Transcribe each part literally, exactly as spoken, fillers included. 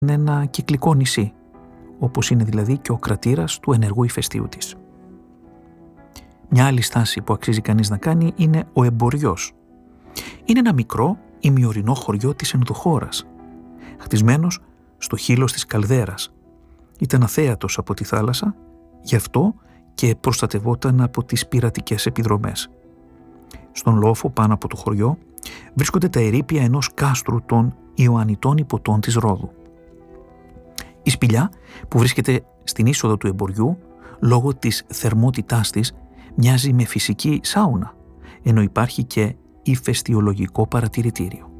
είναι ένα κυκλικό νησί, όπως είναι δηλαδή και ο κρατήρας του ενεργού ηφαιστείου της. Μια άλλη στάση που αξίζει κανείς να κάνει είναι ο Εμποριός. Είναι ένα μικρό ημιορεινό χωριό της ενδοχώρας, χτισμένος στο χείλος της καλδέρας. Ήταν αθέατος από τη θάλασσα, γι' αυτό και προστατευόταν από τις πειρατικές επιδρομές. Στον λόφο πάνω από το χωριό βρίσκονται τα ερείπια ενός κάστρου των Ιωαννιτών Υποτών της Ρόδου. Η σπηλιά που βρίσκεται στην είσοδο του εμποριού, λόγω της θερμότητάς της, μοιάζει με φυσική σάουνα, ενώ υπάρχει και ηφαιστειολογικό παρατηρητήριο.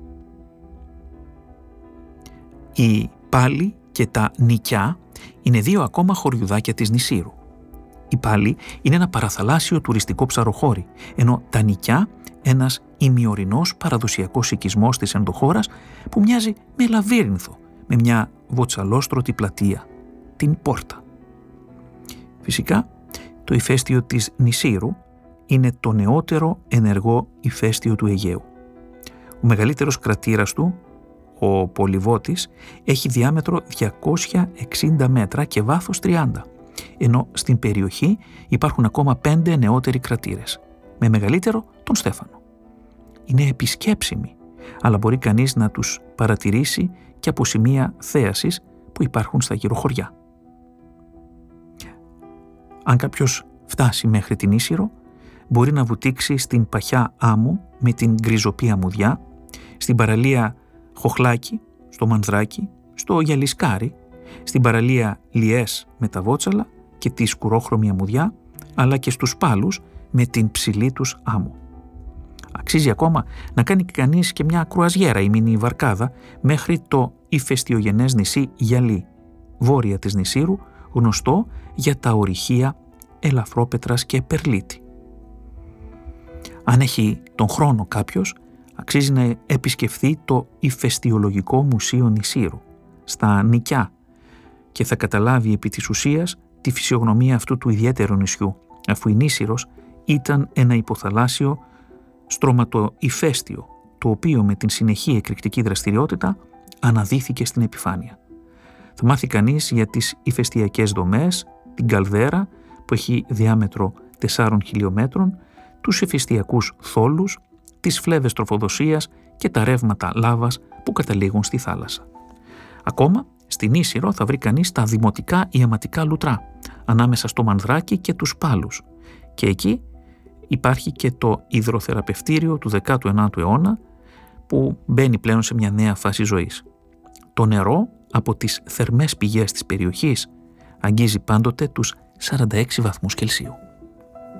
Η Πάλη και τα Νικιά είναι δύο ακόμα χωριουδάκια της Νησήρου. Η Πάλη είναι ένα παραθαλάσσιο τουριστικό ψαροχώρι, ενώ τα Νικιά ένας ημιορεινός παραδοσιακός οικισμός της ενδοχώρας που μοιάζει με λαβύρινθο, με μια βοτσαλόστρωτη πλατεία, την Πόρτα. Φυσικά, το ηφαίστειο της Νησήρου είναι το νεότερο ενεργό ηφαίστειο του Αιγαίου. Ο μεγαλύτερος κρατήρας του, ο Πολυβότης, έχει διάμετρο διακόσια εξήντα μέτρα και βάθος τριάντα, ενώ στην περιοχή υπάρχουν ακόμα πέντε νεότεροι κρατήρες, με μεγαλύτερο τον Στέφανο. Είναι επισκέψιμοι, αλλά μπορεί κανείς να τους παρατηρήσει και από σημεία θέασης που υπάρχουν στα γύρω χωριά. Αν κάποιος φτάσει μέχρι την Ίσυρο, μπορεί να βουτήξει στην Παχιά Άμμο με την γκριζοπή αμμουδιά, στην παραλία Χοχλάκη, στο Μανδράκι, στο Γιαλισκάρι, στην παραλία Λιές με τα Βότσαλα και τη σκουρόχρωμη αμμουδιά, αλλά και στους Πάλους με την ψηλή τους άμμο. Αξίζει ακόμα να κάνει κανείς και μια κρουαζιέρα ή μινι βαρκάδα μέχρι το ηφαιστειογενές νησί Γιαλί, βόρεια της Νησήρου, γνωστό για τα ορυχεία ελαφρόπετρας και περλίτη. Αν έχει τον χρόνο κάποιος, αξίζει να επισκεφθεί το Ηφαιστειολογικό Μουσείο Νησήρου, στα Νικιά, και θα καταλάβει επί της ουσίας τη φυσιογνωμία αυτού του ιδιαίτερου νησιού, αφού η Νήσυρος ήταν ένα υποθαλάσσιο στρωματοηφαίστειο, το οποίο με την συνεχή εκρηκτική δραστηριότητα αναδύθηκε στην επιφάνεια. Θα μάθει κανείς για τις ηφαιστειακές δομές, την καλδέρα που έχει διάμετρο τεσσάρων χιλιόμετρων, τους ηφαιστειακούς θόλους, τις φλέβες τροφοδοσίας και τα ρεύματα λάβας που καταλήγουν στη θάλασσα. Ακόμα, στην Ίσυρο θα βρει κανείς τα δημοτικά ιαματικά λουτρά, ανάμεσα στο Μανδράκι και τους Πάλους, και εκεί υπάρχει και το υδροθεραπευτήριο του δέκατου ενάτου αιώνα που μπαίνει πλέον σε μια νέα φάση ζωής. Το νερό από τις θερμές πηγές της περιοχής αγγίζει πάντοτε τους σαράντα έξι βαθμούς Κελσίου.